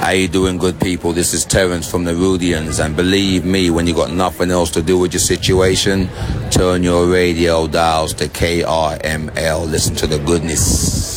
How you doing, good people? This is Terence from the Rudians, and believe me, when you got nothing else to do with your situation, turn your radio dials to KRML. Listen to the goodness.